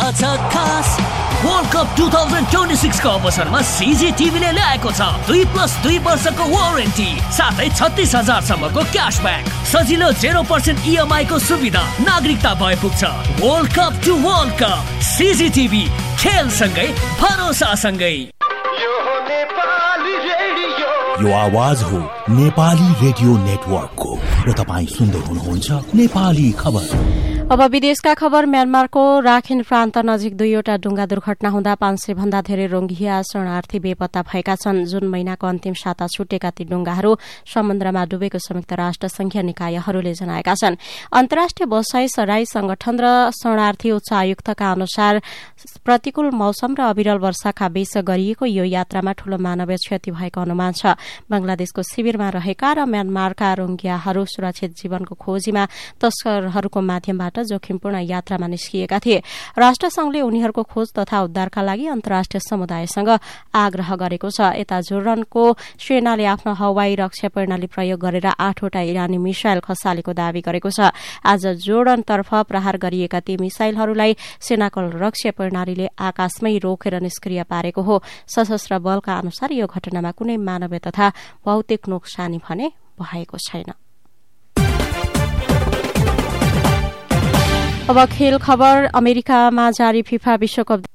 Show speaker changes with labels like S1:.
S1: छ खास world cup 2026 को अवसरमा CGTV ले ल्याएको छ 2+2 वर्षको वारेन्टी साथै 36,000 सम्मको क्याशब्याक सजिलो 0% EMI को सुविधा नागरिकता भए पुग्छ world cup to world cup CGTV खेल सँगै भरोसा सँगै
S2: यो आवाज हो नेपाली रेडियो नेटवर्कको र तपाईं सुन्दै हुनुहुन्छ नेपाली खबर।
S3: अब विदेशका खबर। म्यानमारको राखिन प्रान्त नजिक 2वटा डुङ्गा दुर्घटना हुँदा 500 भन्दा धेरै रोहिंग्या शरणार्थी बेपत्ता भएका छन्। जुन महिनाको अन्तिम साता छुटेका ती डुङ्गाहरू समुद्रमा डुबेको संयुक्त राष्ट्र संघीय निकायहरूले जनाएका छन्। अन्तर्राष्ट्रिय बसाई सराई संगठन र शरणार्थी उच्चायुक्तका अनुसार प्रतिकूल मौसम र अविरल वर्षाका बीच गरिएको यो यात्रामा ठूलो मानवीय क्षति भएको अनुमान छ। बंगलादेशको शिविरमा रहेका र म्यानमारका रोहिंग्याहरू सुरक्षित जीवनको खोजीमा तस्करहरूको माध्यमबाट जोखिमपूर्ण यात्रामा निस्किएका थिए। राष्ट्रसंघले उनीहरूको खोज तथा उद्धारका लागि अन्तर्राष्ट्रिय समुदायसँग आग्रह गरेको छ। यता जोर्डनको सेनाले आफ्नो हवाई रक्षा प्रणाली प्रयोग गरेर 8वटा इरानी मिसाइल खसालेको दावी गरेको छ। आज जोर्डनतर्फ प्रहार गरिएका ती मिसाइलहरूलाई सेनाको रक्षा प्रणालीले आकाशमै रोकेर निष्क्रिय पारेको हो। सशस्त्र बलका अनुसार यो घटनामा कुनै मानवीय तथा भौतिक नोक्सानी भने भएको छैन। अब खेल खबर। अमेरिकामा जारी फिफा विश्वकप